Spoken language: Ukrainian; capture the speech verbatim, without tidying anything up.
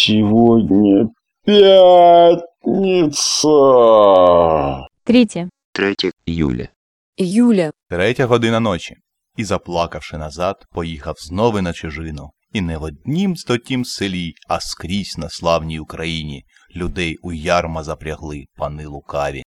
Сегодня пятница. Третє. Третє июля. Юля. Третя година ночі. І, заплакавши назад, поїхав знову на чужину. І не в однім стотім селі, а скрізь на славній Україні людей у ярма запрягли пани лукаві.